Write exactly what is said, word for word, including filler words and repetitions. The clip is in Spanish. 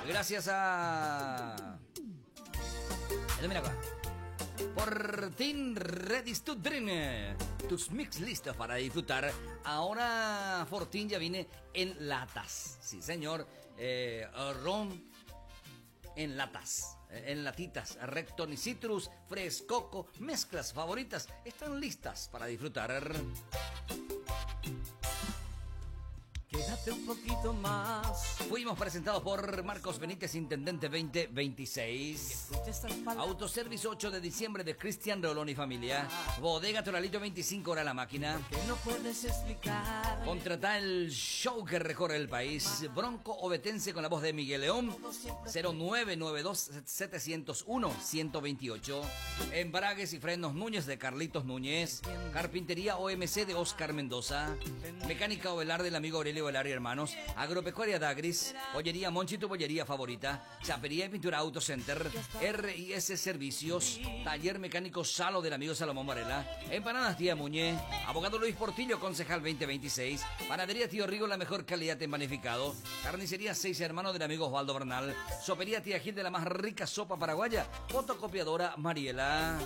Gracias a... Mira acá. Fortin Ready to Dream. Tus mix listos para disfrutar. Ahora Fortin ya viene en latas. Sí, señor. Eh, ron en latas. En latitas. Recton y Citrus, Frescoco. Mezclas favoritas están listas para disfrutar. Quédate un poquito más. Fuimos presentados por Marcos Benítez, Intendente veinte veintiséis. Autoservice ocho de diciembre de Cristian Rolón y familia. Bodega Toralito veinticinco horas la máquina. Que no puedes explicar. Contrata el show que recorre el país. Bronco Ovetense con la voz de Miguel León. cero nueve nueve dos siete cero uno uno dos ocho. Embragues y frenos Núñez de Carlitos Núñez. Carpintería O M C de Oscar Mendoza. Mecánica Ovelar del amigo Aurelio Ovelar y hermanos. Agropecuaria Dagris. Bollería Monchi, tu bollería favorita. Chapería y pintura Auto Center. R I S Servicios. Taller mecánico Salo del amigo Salomón Varela. Empanadas Tía Muñe. Abogado Luis Portillo, concejal veinte veintiséis. Panadería Tío Rigo, la mejor calidad en panificado. Carnicería Seis Hermanos del amigo Osvaldo Bernal. Sopería Tía Gil de la más rica sopa paraguaya. Fotocopiadora Mariela.